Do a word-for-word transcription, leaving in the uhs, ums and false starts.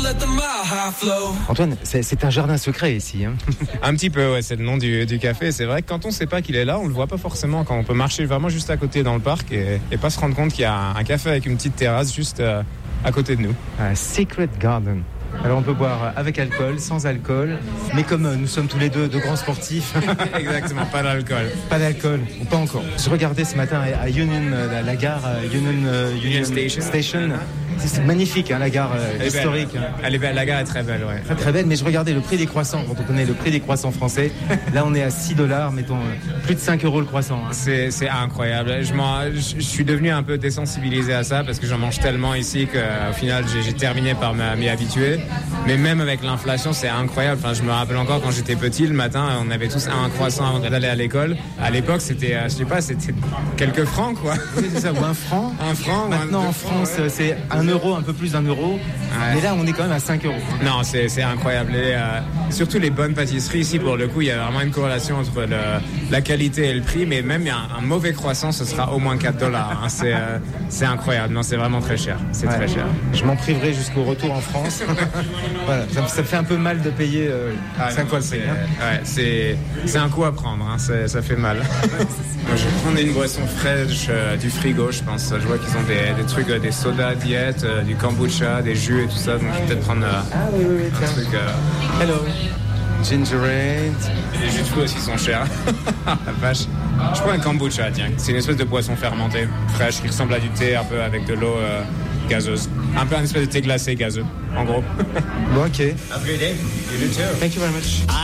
Antoine, c'est, c'est un jardin secret ici. Hein. Un petit peu, ouais, c'est le nom du, du café. C'est vrai que quand on ne sait pas qu'il est là, on le voit pas forcément. Quand on peut marcher vraiment juste à côté dans le parc et, et pas se rendre compte qu'il y a un, un café avec une petite terrasse juste euh, à côté de nous. Un Secret Garden. Alors on peut boire avec alcool, sans alcool, mais comme nous sommes tous les deux de grands sportifs. Exactement, pas d'alcool. Pas d'alcool, ou pas encore. Je regardais ce matin à Union, la, la gare Union, Union, Union Station. Station. C'est magnifique, hein, la gare euh, historique. Belle. Elle est belle, la gare est très belle, ouais. Très très belle, mais je regardais le prix des croissants, quand on connaît le prix des croissants français. Là, on est à six dollars, mettons, euh, plus de cinq euros le croissant. Hein. C'est, c'est incroyable. Je, m'en, je, je suis devenu un peu désensibilisé à ça parce que j'en mange tellement ici qu'au final, j'ai, j'ai terminé par m'y habituer. Mais même avec l'inflation, c'est incroyable. Enfin, je me rappelle encore quand j'étais petit, le matin, on avait tous un croissant avant d'aller à l'école. À l'époque, c'était, je sais pas, c'était quelques francs, quoi. Oui, c'est ça, ou un franc. Un franc. Maintenant, un, en France, ouais. c'est un euro, un peu plus d'un euro. Ouais. Mais là, on est quand même à cinq euros. Non, c'est, c'est incroyable. Et, euh, surtout les bonnes pâtisseries ici, pour le coup, il y a vraiment une corrélation entre le, la qualité et le prix. Mais même un, un mauvais croissant, ce sera au moins quatre dollars. Hein. C'est, euh, c'est incroyable. Non, c'est vraiment très cher. C'est ouais. très cher. Je m'en priverai jusqu'au retour en France. Voilà, ça, ça fait un peu mal de payer euh, ah, cinq fois le prix. Hein. Ouais, c'est, c'est un coup à prendre. Hein. C'est, ça fait mal. Moi, je vais prendre une boisson fraîche euh, du frigo, je pense. Je vois qu'ils ont des, des trucs, euh, des sodas diète, euh, du kombucha, des jus et tout ça. Donc, je vais peut-être prendre euh, ah, oui, oui, oui, un tiens. truc. Euh... Hello. Ginger ale. Et les jus de fruits aussi sont chers. La vache. Je prends un kombucha, tiens. C'est une espèce de boisson fermentée, fraîche, qui ressemble à du thé, un peu avec de l'eau euh, gazeuse. Un peu une espèce de thé glacé gazeux, en gros. Bon, ok. Have a great day. You do too. Thank you very much.